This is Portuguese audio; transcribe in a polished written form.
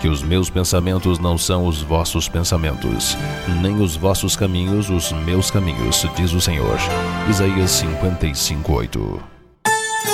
que os meus pensamentos não são os vossos pensamentos, nem os vossos caminhos os meus caminhos, diz o Senhor. Isaías 55:8.